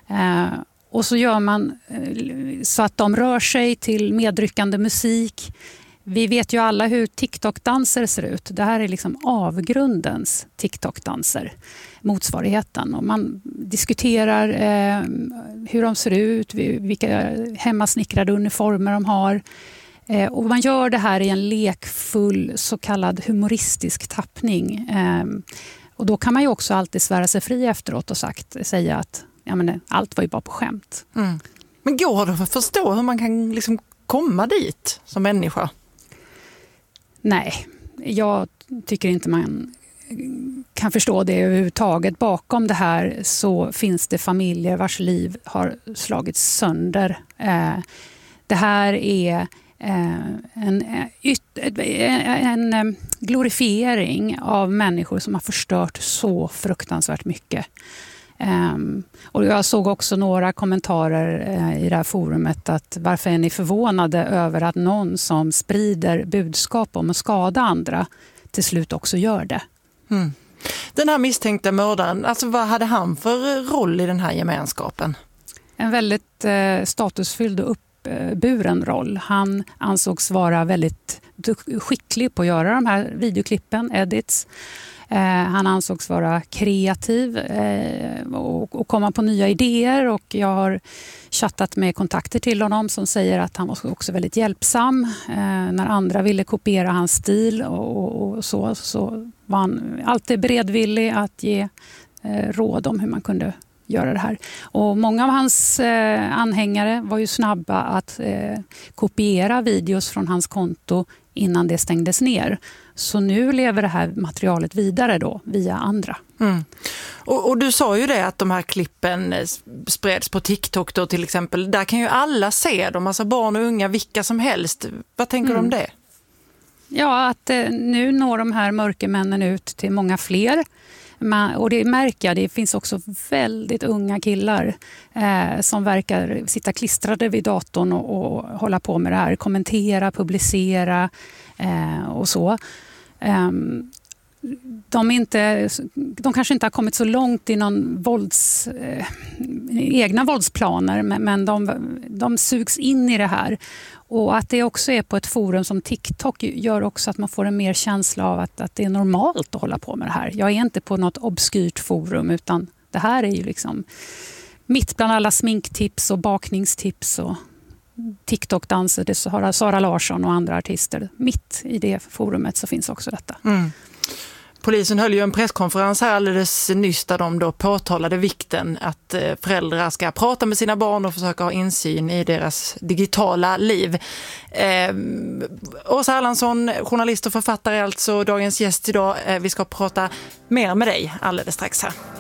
Och så gör man så att de rör sig till medryckande musik. Vi vet ju alla hur TikTok-danser ser ut. Det här är liksom avgrundens TikTok-danser, motsvarigheten. Och man diskuterar hur de ser ut, vilka hemmasnickrade uniformer de har. Och man gör det här i en lekfull så kallad humoristisk tappning. Och då kan man ju också alltid svära sig fri efteråt och säga att allt var ju bara på skämt. Mm. Men går det att förstå hur man kan liksom komma dit som människa? Nej, jag tycker inte man kan förstå det överhuvudtaget. Bakom det här så finns det familjer vars liv har slagits sönder. Det här är en glorifiering av människor som har förstört så fruktansvärt mycket. Och jag såg också några kommentarer i det här forumet att varför är ni förvånade över att någon som sprider budskap om att skada andra till slut också gör det. Mm. Den här misstänkta mördaren, alltså vad hade han för roll i den här gemenskapen? En väldigt statusfylld och uppburen roll. Han ansågs vara väldigt skicklig på att göra de här videoklippen, edits. Han ansågs vara kreativ och komma på nya idéer, och jag har chattat med kontakter till honom som säger att han var också väldigt hjälpsam. När andra ville kopiera hans stil och så var han alltid beredvillig att ge råd om hur man kunde göra det här. Och många av hans anhängare var ju snabba att kopiera videos från hans konto innan det stängdes ner. Så nu lever det här materialet vidare då via andra. Mm. Och du sa ju det att de här klippen spreds på TikTok då till exempel. Där kan ju alla se dem, alltså barn och unga, vilka som helst. Vad tänker du om det? Ja, att nu når de här mörkermännen ut till många fler. Och det märker jag, det finns också väldigt unga killar som verkar sitta klistrade vid datorn och hålla på med det här, kommentera, publicera och så. De kanske inte har kommit så långt i någon egna våldsplaner, men de sugs in i det här. Och att det också är på ett forum som TikTok gör också att man får en mer känsla av att det är normalt att hålla på med det här. Jag är inte på något obskyrt forum, utan det här är ju liksom mitt bland alla sminktips och bakningstips och TikTok-danser. Det har Sara Larsson och andra artister. Mitt i det forumet så finns också detta. Mm. Polisen höll ju en presskonferens här alldeles nyss där de då påtalade vikten att föräldrar ska prata med sina barn och försöka ha insyn i deras digitala liv. Åsa Erlandsson, journalist och författare, alltså dagens gäst idag. Vi ska prata mer med dig alldeles strax här.